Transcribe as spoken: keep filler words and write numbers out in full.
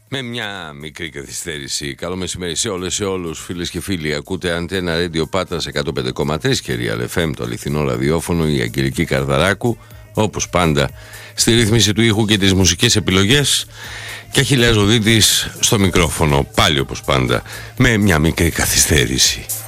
Με μια μικρή καθυστέρηση. Καλό μεσημέρι σε όλες, σε όλους, φίλες και φίλοι. Ακούτε Αντένα Radio Πάτρας εκατό πέντε κόμμα τρία και Real εφ εμ, το αληθινό ραδιόφωνο, η Αγγελική Καρδαράκου, όπως πάντα, στη ρύθμιση του ήχου και τις μουσικές επιλογές, και Αχιλλέας Ζωδίτης στο μικρόφωνο, πάλι όπως πάντα, με μια μικρή καθυστέρηση.